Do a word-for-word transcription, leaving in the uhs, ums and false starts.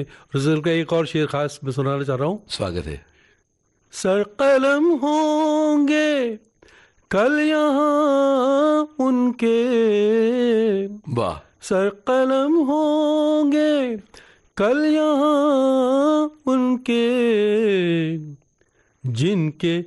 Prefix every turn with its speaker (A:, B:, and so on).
A: रसूल का एक और शेर खास मैं सुनाना चाह रहा हूँ।
B: स्वागत है।
A: सर कलम होंगे कल यहाँ उनके,
B: वाह।
A: सर कलम होंगे कल यहाँ उनके, जिनके